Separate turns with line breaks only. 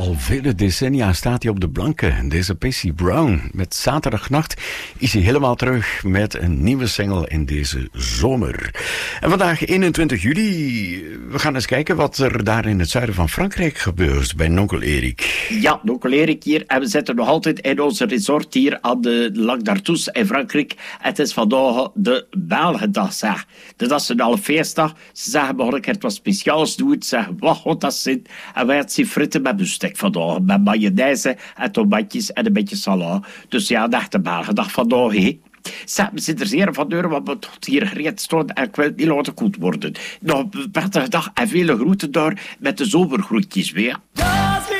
Al vele decennia staat hij op de planken. Deze Pacey Brown. Met Zaterdagnacht is hij helemaal terug met een nieuwe single in deze zomer. En vandaag 21 juli. We gaan eens kijken wat er daar in het zuiden van Frankrijk gebeurt bij Nonkel Erik.
Ja, Nonkel Erik hier. En we zitten nog altijd in onze resort hier aan de Lac d'Artus in Frankrijk. Het is vandaag de Belgendag, zeg. Dus dat is een half feestdag. Ze zeggen, mag ik het wat speciaals doen? Ze zeggen, wat gaat dat zijn? En wij zien fritten met bestek vandaag. Met mayonaise en tomatjes en een beetje sala. Dus ja, de echte Belgendag vandaag, hè. We zitten er zeer van deur, want we tot hier gereed staan en ik wil het niet laten goed worden. Nog een prettige dag en vele groeten daar met de zomergroetjes weer.